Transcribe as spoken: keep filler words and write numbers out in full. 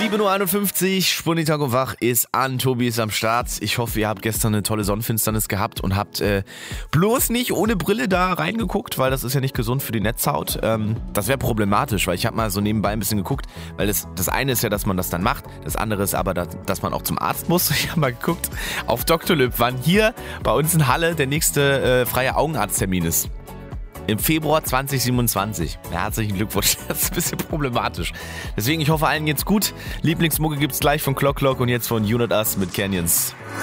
sieben Uhr einundfünfzig, Spunditag und Wach ist an, Tobi ist am Start. Ich hoffe, ihr habt gestern eine tolle Sonnenfinsternis gehabt und habt äh, bloß nicht ohne Brille da reingeguckt, weil das ist ja nicht gesund für die Netzhaut. Ähm, das wäre problematisch, weil ich habe mal so nebenbei ein bisschen geguckt, weil das, das eine ist ja, dass man das dann macht, das andere ist aber, dass, dass man auch zum Arzt muss. Ich habe mal geguckt auf Doktor Lüb, wann hier bei uns in Halle der nächste äh, freie Augenarzttermin ist. Im Februar zwanzig siebenundzwanzig. Ja, herzlichen Glückwunsch. Das ist ein bisschen problematisch. Deswegen, ich hoffe, allen geht's gut. Lieblingsmucke gibt's gleich von Clock Clock und jetzt von Unit Us mit Canyons.